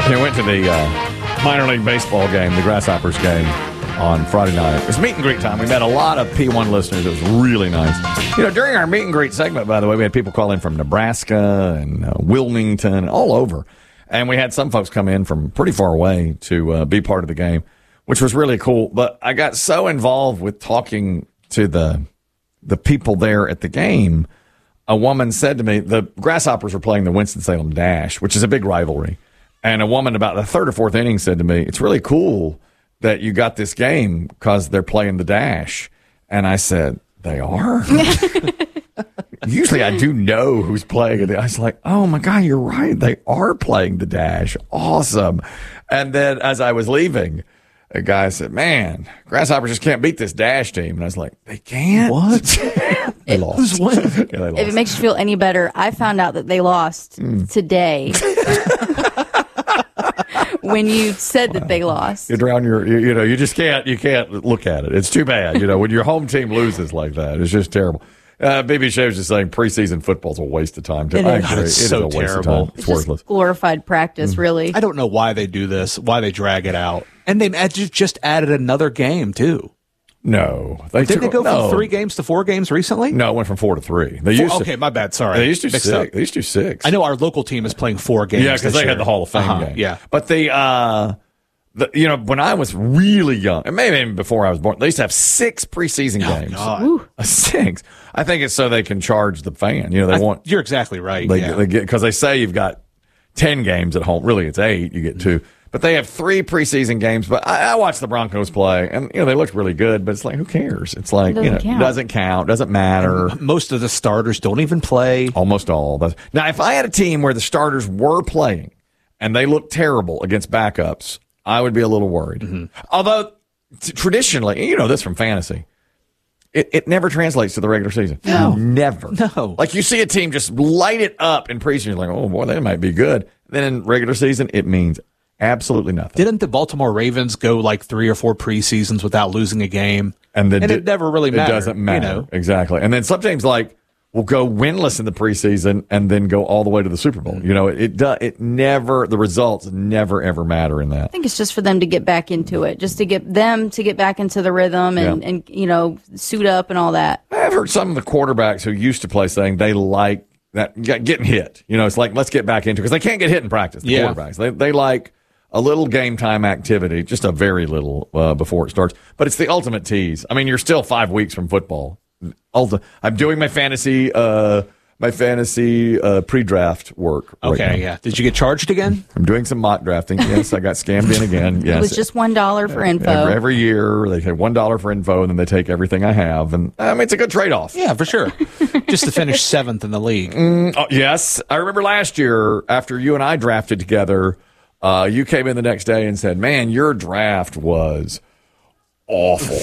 They went to the minor league baseball game, the Grasshoppers game, on Friday night. It was meet and greet time. We met a lot of P1 listeners. It was really nice. During our meet and greet segment, by the way, we had people call in from Nebraska and Wilmington, all over. And we had some folks come in from pretty far away to be part of the game, which was really cool. But I got so involved with talking to the people there at the game. A woman said to me, the Grasshoppers were playing the Winston-Salem Dash, which is a big rivalry. And a woman about the third or fourth inning said to me, it's really cool that you got this game because they're playing the Dash. And I said, they are? Usually I do know who's playing it. I was like, oh, my God, you're right. They are playing the Dash. Awesome. And then as I was leaving, a guy said, man, Grasshoppers just can't beat this Dash team. And I was like, they can't? What? They lost. Yeah, they lost. If it makes you feel any better, I found out that they lost today. When you said that they lost. You drown you just can't look at it. It's too bad, when your home team loses like that. It's just terrible. BB Shaves is saying preseason football's a waste of time. It I is. agree. It's It so is a waste terrible. of time. It's worthless. Just glorified practice, really. I don't know why they do this, why they drag it out. And they just added another game, too. No. Did they go from 3 games to 4 games recently? No, it went from 4 to 3. They used Okay, my bad. Sorry. They used to do Mixed 6. up. They used to do 6. I know our local team is playing 4 games. Yeah, because they had the Hall of Fame game. Yeah. But when I was really young, and maybe even before I was born, they used to have 6 preseason games. God. 6. I think it's so they can charge the fan. They want. You're exactly right. They get, because they say you've got 10 games at home. Really, it's 8. You get 2. But they have 3 preseason games. But I watched the Broncos play, and they looked really good. But it's like, who cares? It's like, doesn't count, doesn't matter. And most of the starters don't even play. Almost all. Now, if I had a team where the starters were playing and they looked terrible against backups, I would be a little worried. Mm-hmm. Although traditionally, this from fantasy, it never translates to the regular season. No. Never. No. Like you see a team just light it up in preseason, you're like, oh boy, they might be good. Then in regular season, it means absolutely nothing. Didn't the Baltimore Ravens go like 3 or 4 preseasons without losing a game? And it never really mattered. It doesn't matter. Exactly. And then some teams will go winless in the preseason and then go all the way to the Super Bowl. It never, the results never, ever matter in that. I think it's just for them to get back into it, just to get them to get back into the rhythm and suit up and all that. I've heard some of the quarterbacks who used to play saying they like that getting hit. It's like, let's get back into it because they can't get hit in practice, the quarterbacks. They like a little game time activity, just a very little before it starts. But it's the ultimate tease. I mean, you're still 5 weeks from football. I'm doing my fantasy pre-draft work. Okay, yeah. Did you get charged again? I'm doing some mock drafting. Yes, I got scammed in again. Yes, it was just $1 for info. Every year they take $1 for info, and then they take everything I have, and it's a good trade-off. Yeah, for sure. Just to finish 7th in the league. Yes, I remember last year after you and I drafted together, you came in the next day and said, "Man, your draft was awful."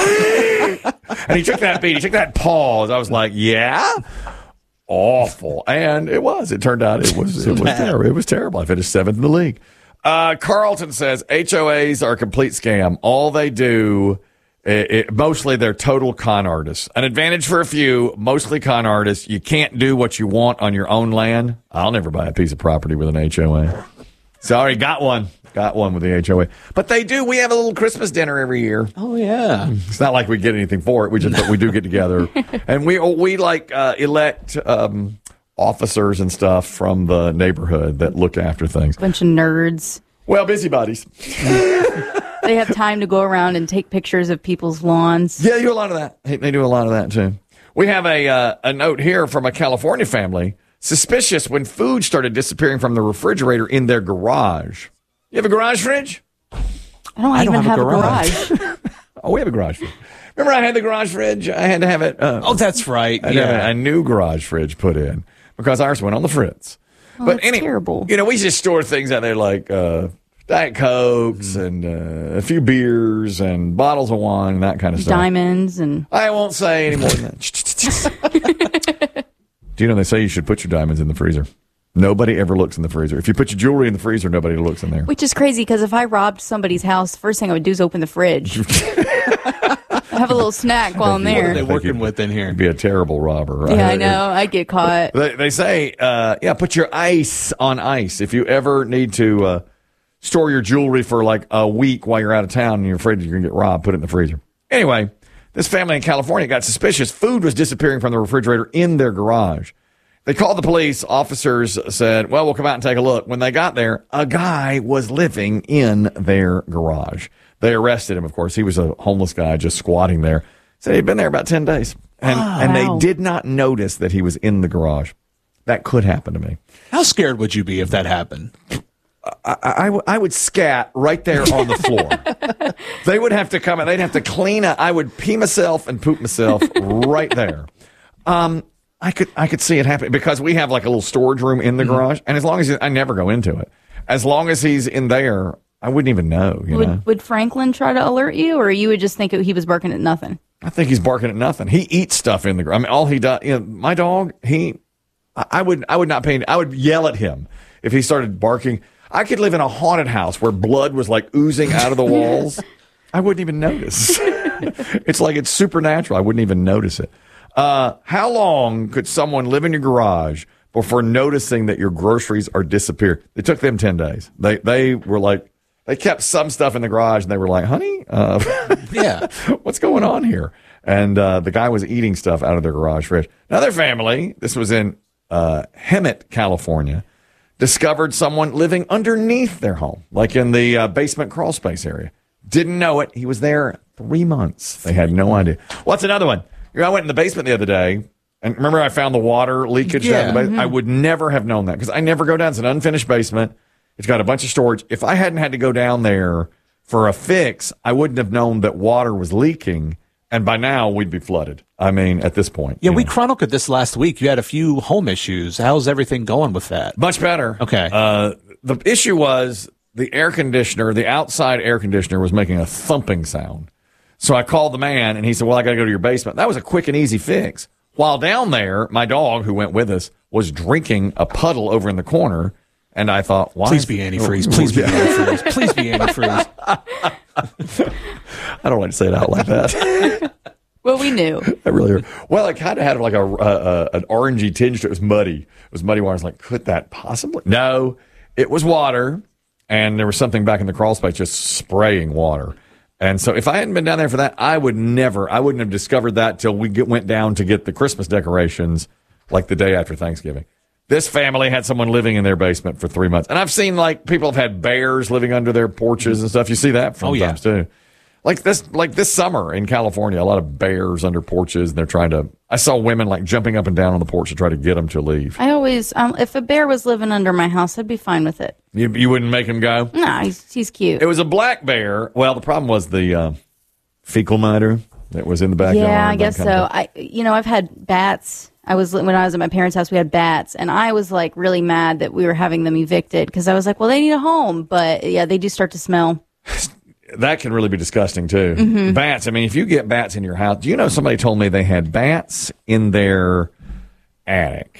And he took that beat. He took that pause. I was like, yeah? Awful. And it was. It turned out it was terrible. It was terrible. I finished 7th in the league. Carlton says, HOAs are a complete scam. All they do, mostly they're total con artists. An advantage for a few, mostly con artists. You can't do what you want on your own land. I'll never buy a piece of property with an HOA. Sorry, got one. Got one with the HOA. But they do. We have a little Christmas dinner every year. Oh, yeah. It's not like we get anything for it. We do get together. And we elect officers and stuff from the neighborhood that look after things. Bunch of nerds. Well, busybodies. They have time to go around and take pictures of people's lawns. Yeah, they do a lot of that. They do a lot of that, too. We have a note here from a California family. Suspicious when food started disappearing from the refrigerator in their garage. You have a garage fridge? I don't even have a garage. Oh, we have a garage fridge. Remember I had the garage fridge? I had to have it. That's right. I had to have a new garage fridge put in because ours went on the fritz. Oh, but that's terrible. We just store things out there like Diet Cokes and a few beers and bottles of wine and that kind of stuff. Diamonds and... I won't say any more than that. Do you know they say you should put your diamonds in the freezer? Nobody ever looks in the freezer. If you put your jewelry in the freezer, nobody looks in there. Which is crazy because if I robbed somebody's house, the first thing I would do is open the fridge. Have a little snack while I'm there. What are they working with in here? You'd be a terrible robber. Right? Yeah, I know. I'd get caught. They say, put your ice on ice. If you ever need to store your jewelry for like a week while you're out of town and you're afraid you're going to get robbed, put it in the freezer. Anyway, this family in California got suspicious. Food was disappearing from the refrigerator in their garage. They called the police. Officers said, well, we'll come out and take a look. When they got there, a guy was living in their garage. They arrested him, of course. He was a homeless guy just squatting there. Said he'd been there about 10 days. And they did not notice that he was in the garage. That could happen to me. How scared would you be if that happened? I would scat right there on the floor. They would have to come and they'd have to clean up. I would pee myself and poop myself right there. I could see it happening because we have like a little storage room in the garage, and as long as I never go into it, as long as he's in there, I wouldn't even know. Would Franklin try to alert you, or you would just think he was barking at nothing? I think he's barking at nothing. He eats stuff in the garage. I mean, all he does. My dog. I would not pay. I would yell at him if he started barking. I could live in a haunted house where blood was like oozing out of the walls. I wouldn't even notice. It's like it's supernatural. I wouldn't even notice it. How long could someone live in your garage before noticing that your groceries are disappeared? It took them 10 days. They were like, they kept some stuff in the garage and they were like, honey, yeah, what's going on here? And the guy was eating stuff out of their garage fridge. Another family, this was in Hemet, California, discovered someone living underneath their home, like in the basement crawl space area. Didn't know it. He was there 3 months. They had no idea. What's another one? I went in the basement the other day, and remember I found the water leakage down in the basement? I would never have known that because I never go down. It's an unfinished basement. It's got a bunch of storage. If I hadn't had to go down there for a fix, I wouldn't have known that water was leaking, and by now we'd be flooded. I mean, at this point. Yeah, we chronicled this last week. You had a few home issues. How's everything going with that? Much better. Okay. The issue was the air conditioner, the outside air conditioner was making a thumping sound. So I called the man, and he said, well, I got to go to your basement. That was a quick and easy fix. While down there, my dog, who went with us, was drinking a puddle over in the corner, and I thought, why? Please be antifreeze. Please be antifreeze. Please be antifreeze. I don't like to say it out like that. Well, we knew. I really. Well, it kind of had like an orangey tinge to it. It was muddy. It was muddy water. I was like, could that possibly? No, it was water, and there was something back in the crawl space just spraying water. And so if I hadn't been down there for that, I wouldn't have discovered that till we went down to get the Christmas decorations like the day after Thanksgiving. This family had someone living in their basement for 3 months. And I've seen like people have had bears living under their porches and stuff. You see that sometimes too. Like this summer in California, a lot of bears under porches, and they're trying to. I saw women like jumping up and down on the porch to try to get them to leave. I always, if a bear was living under my house, I'd be fine with it. You wouldn't make him go? No, he's cute. It was a black bear. Well, the problem was the fecal matter that was in the backyard. Yeah, I guess so. I've had bats. When I was at my parents' house, we had bats, and I was like really mad that we were having them evicted because I was like, well, they need a home, but yeah, they do start to smell. That can really be disgusting, too. Mm-hmm. Bats. I mean, if you get bats in your house, do you know somebody told me they had bats in their attic?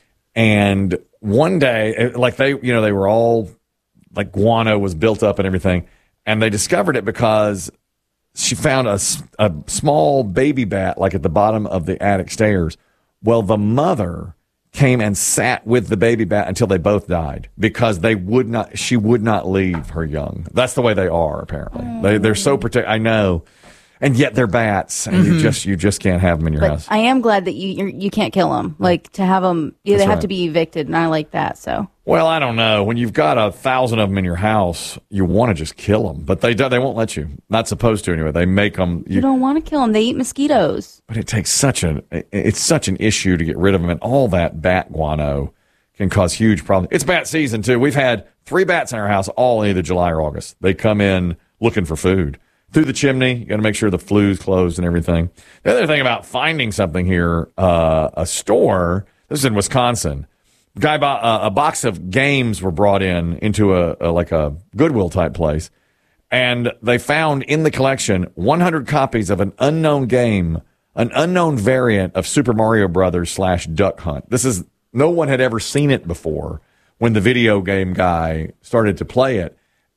And one day, like they were all, like guano was built up and everything. And they discovered it because she found a small baby bat, like at the bottom of the attic stairs. Well, the mother came and sat with the baby bat until they both died because she would not leave her young. That's the way they are, apparently. They're so protected. I know. And yet they're bats, and you just can't have them in your house. I am glad that you can't kill them. Like to have them, they have to be evicted, and I like that. So. Well, I don't know. When you've got 1,000 of them in your house, you want to just kill them, but they won't let you. Not supposed to anyway. They make them. You don't want to kill them. They eat mosquitoes. But it takes such an issue to get rid of them, and all that bat guano can cause huge problems. It's bat season too. We've had 3 bats in our house all in either July or August. They come in looking for food. Through the chimney, you got to make sure the flue's closed and everything. The other thing about finding something here, a store, this is in Wisconsin, guy bought a box of games were brought into a Goodwill type place, and they found in the collection 100 copies of an unknown game, an unknown variant of Super Mario Brothers / Duck Hunt. No one had ever seen it before when the video game guy started to play it.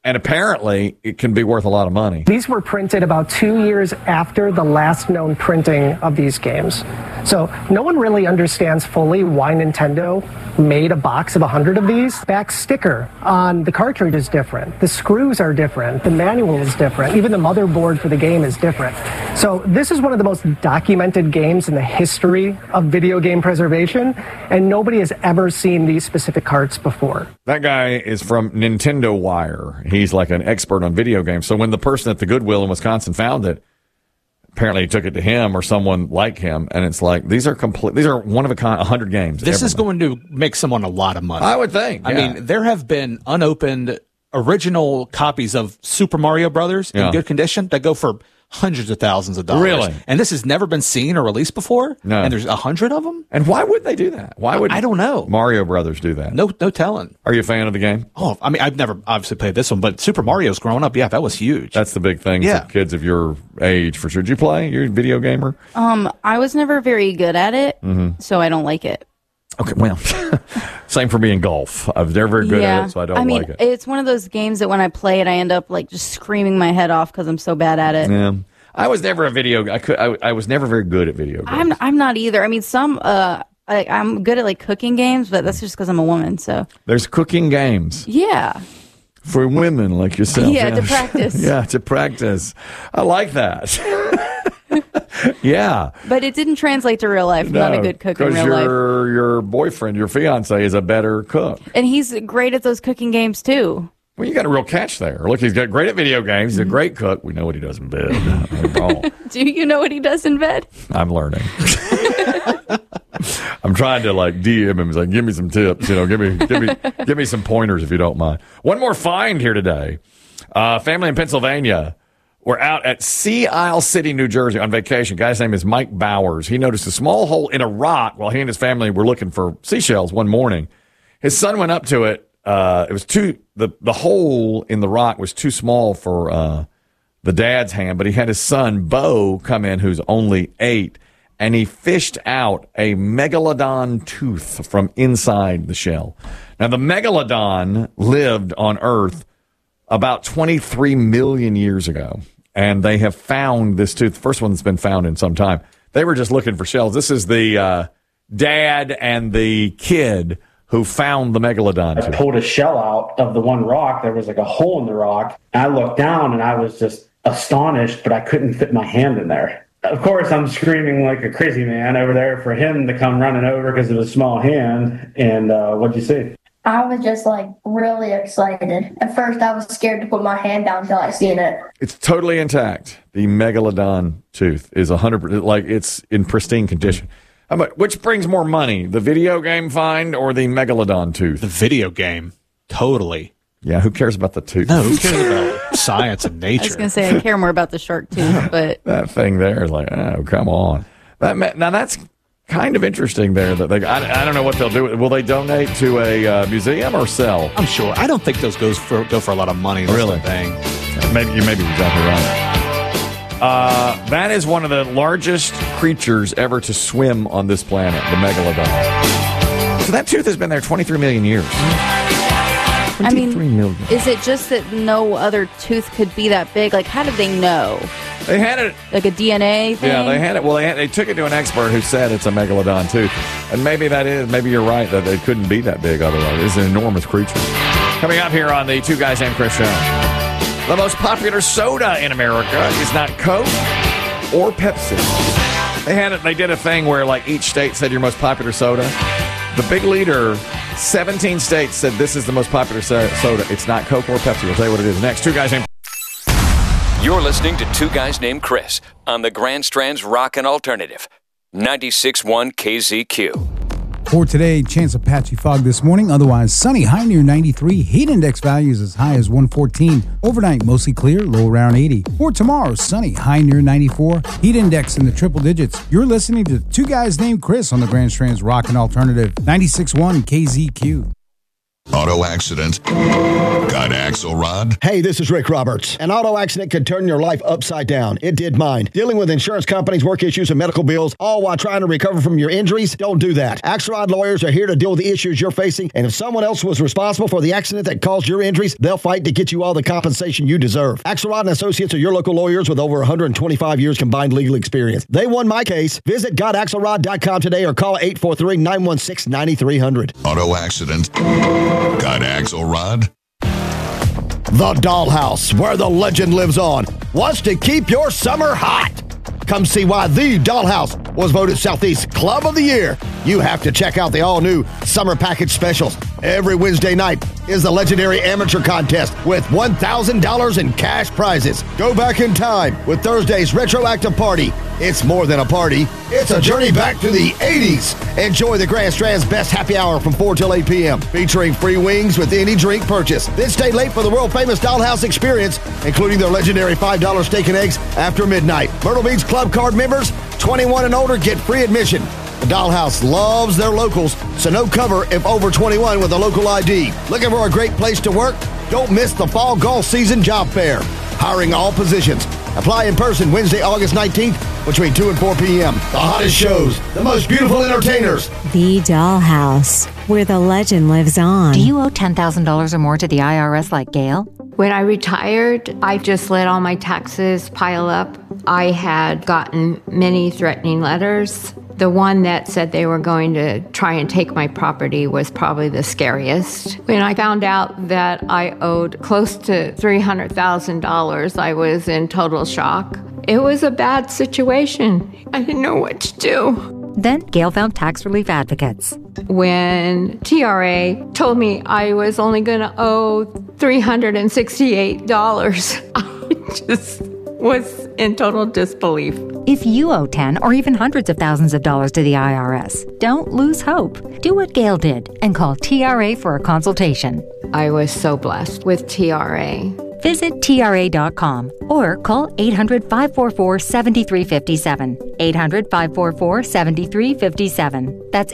And apparently, it can be worth a lot of money. These were printed about 2 years after the last known printing of these games. So no one really understands fully why Nintendo made a box of 100 of these. Back sticker on the cartridge is different. The screws are different. The manual is different. Even the motherboard for the game is different. So this is one of the most documented games in the history of video game preservation, and nobody has ever seen these specific carts before. That guy is from Nintendo Wire. He's like an expert on video games. So when the person at the Goodwill in Wisconsin found it, apparently he took it to him or someone like him, and it's like these are one of a kind, 100 games. This is going to make someone a lot of money. I would think. I mean, there have been unopened original copies of Super Mario Brothers in good condition that go for hundreds of thousands of dollars. Really? And this has never been seen or released before? No. And there's 100 of them? And why would they do that? Why would I don't know. Mario Brothers do that? No telling. Are you a fan of the game? Oh, I mean, I've never obviously played this one, but Super Mario's growing up. Yeah, that was huge. That's the big thing Yeah. for kids of your age, for sure. Did you play? You're a video gamer? I was never very good at it, so I don't like it. Okay, well, same for me in golf. I was never very good at it, so I don't like it. It's one of those games that when I play it, I end up like just screaming my head off because I'm so bad at it. Yeah. I was never I was never very good at video games. I'm not either. I mean, I'm good at like cooking games, but that's just because I'm a woman. So There's cooking games yeah, for women like yourself. Yeah, to practice. Yeah, to practice. I like that. Yeah. but it didn't translate to real life. I'm not a good cook in real life. Your boyfriend, your fiance, is a better cook. And he's great at those cooking games too. Well, you got a real catch there. Look, he's got great at video games. He's a great cook. We know what he does in bed. Do you know what he does in bed? I'm learning. I'm trying to like DM him. He's like, give me some tips. Give me some pointers if you don't mind. One more find here today. Family in Pennsylvania. We're out at Sea Isle City, New Jersey on vacation. Guy's name is Mike Bowers. He noticed a small hole in a rock while he and his family were looking for seashells one morning. His son went up to it. It was the hole in the rock was too small for the dad's hand, but he had his son Bo come in, who's only 8, and he fished out a megalodon tooth from inside the shell. Now, the megalodon lived on Earth about 23 million years ago, and they have found this tooth, the first one that's been found in some time. They were just looking for shells. This is the dad and the kid who found the megalodon tooth. I pulled a shell out of the one rock. There was like a hole in the rock. I looked down and I was just astonished, but I couldn't fit my hand in there. Of course, I'm screaming like a crazy man over there for him to come running over because of his small hand. And what'd you see? I was just like really excited. At first, I was scared to put my hand down until I seen it. It's totally intact. The megalodon tooth is 100%, like it's in pristine condition. Which brings more money, the video game find or the megalodon tooth? The video game. Totally. Yeah, who cares about the tooth? No, who cares about science and nature? I was going to say I care more about the shark tooth, but That thing there is like, oh, come on. Now, that's kind of interesting there. That I don't know what they'll do. Will they donate to a museum or sell? I'm sure. I don't think those go for a lot of money. That's Really? the thing. You may be exactly right. That is one of the largest creatures ever to swim on this planet, the megalodon. So that tooth has been there 23 million years. I mean, 23 million. is it just that no other tooth could be that big? Like, how did they know? They had it. Like a DNA thing? Yeah, they had it. Well, they took it to an expert who said it's a megalodon tooth. And maybe that is. Maybe you're right that they couldn't be that big otherwise. It's an enormous creature. Coming up here on the Two Guys Named Chris show. The most popular soda in America is not Coke or Pepsi. They did a thing where like each state said your most popular soda. The big leader, 17 states said this is the most popular soda. It's not Coke or Pepsi. We'll tell you what it is next. Two Guys Named. You're listening to Two Guys Named Chris on the Grand Strand's Rockin' Alternative, 96.1 KZQ. For today, chance of patchy fog this morning, otherwise sunny, high near 93. Heat index values as high as 114. Overnight, mostly clear, low around 80. For tomorrow, sunny, high near 94. Heat index in the triple digits. You're listening to Two Guys Named Chris on the Grand Strand's Rockin' Alternative, 96.1 KZQ. Auto accident. Got axle Axelrod. Hey, this is Rick Roberts. An auto accident could turn your life upside down. It did mine. Dealing with insurance companies, work issues, and medical bills, all while trying to recover from your injuries? Don't do that. Axelrod lawyers are here to deal with the issues you're facing, and if someone else was responsible for the accident that caused your injuries, they'll fight to get you all the compensation you deserve. Axelrod and Associates are your local lawyers with over 125 years combined legal experience. They won my case. Visit gotaxelrod.com today or call 843-916-9300. Auto accident. Got Axelrod. The Dollhouse, where the legend lives on, wants to keep your summer hot. Come see why The Dollhouse was voted Southeast Club of the Year. You have to check out the all-new Summer Package specials. Every Wednesday night is the legendary amateur contest with $1,000 in cash prizes. Go back in time with Thursday's Retroactive Party. It's more than a party. It's a journey back to the 80s. Enjoy the Grand Strand's best happy hour from 4 till 8 p.m. featuring free wings with any drink purchase. Then stay late for the world-famous Dollhouse experience, including their legendary $5 steak and eggs after midnight. Myrtle Beach Club Card members, 21 and older, get free admission. The Dollhouse loves their locals, so no cover if over 21 with a local ID. Looking for a great place to work? Don't miss the Fall Golf Season Job Fair. Hiring all positions. Apply in person Wednesday, August 19th between 2 and 4 p.m. The hottest shows, the most beautiful entertainers. The Dollhouse, where the legend lives on. Do you owe $10,000 or more to the IRS like Gail? When I retired, I just let all my taxes pile up. I had gotten many threatening letters. The one that said they were going to try and take my property was probably the scariest. When I found out that I owed close to $300,000, I was in total shock. It was a bad situation. I didn't know what to do. Then Gail found tax relief advocates. When TRA told me I was only going to owe $368, I just was in total disbelief. If you owe 10 or even hundreds of thousands of dollars to the IRS, don't lose hope. Do what Gail did and call TRA for a consultation. I was so blessed with TRA. Visit TRA.com or call 800-544-7357. 800-544-7357. That's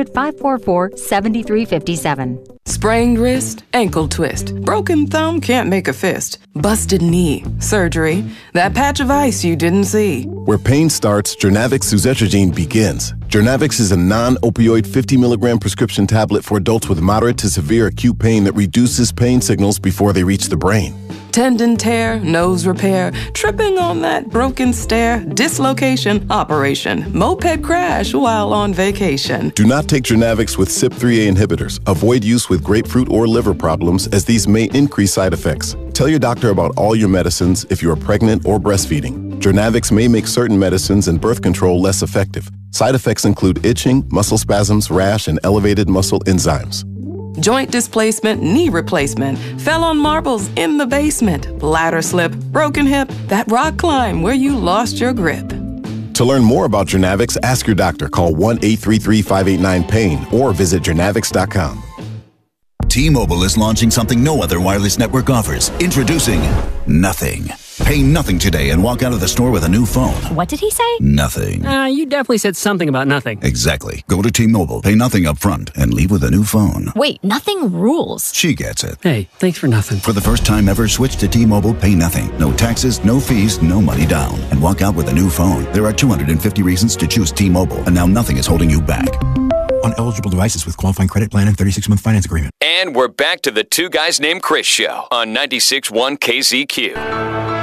800-544-7357. Sprained wrist, ankle twist, broken thumb, can't make a fist, busted knee, surgery, that patch of ice you didn't see. Where pain starts, Journavx suzetrigine begins. Journavx is a non-opioid 50 milligram prescription tablet for adults with moderate to severe acute pain that reduces pain signals before they reach the brain. Tendon tear, nose repair, tripping on that broken stair, dislocation, operation, moped crash while on vacation. Do not take Journavx with CYP3A inhibitors. Avoid use with grapefruit or liver problems as these may increase side effects. Tell your doctor about all your medicines if you are pregnant or breastfeeding. Journavx may make certain medicines and birth control less effective. Side effects include itching, muscle spasms, rash, and elevated muscle enzymes. Joint displacement, knee replacement, fell on marbles in the basement, bladder slip, broken hip, that rock climb where you lost your grip. To learn more about Journavx, ask your doctor. Call 1-833-589-PAIN or visit Journavx.com. T-Mobile is launching something no other wireless network offers. Introducing Nothing. Pay nothing today and walk out of the store with a new phone. What did he say? Nothing. You definitely said something about nothing. Exactly. Go to T-Mobile, pay nothing up front, and leave with a new phone. Wait, nothing rules. She gets it. Hey, thanks for nothing. For the first time ever, switch to T-Mobile, pay nothing. No taxes, no fees, no money down. And walk out with a new phone. There are 250 reasons to choose T-Mobile, and now nothing is holding you back. On eligible devices with qualifying credit plan and 36-month finance agreement. And we're back to the Two Guys Named Chris show on 96.1 KZQ.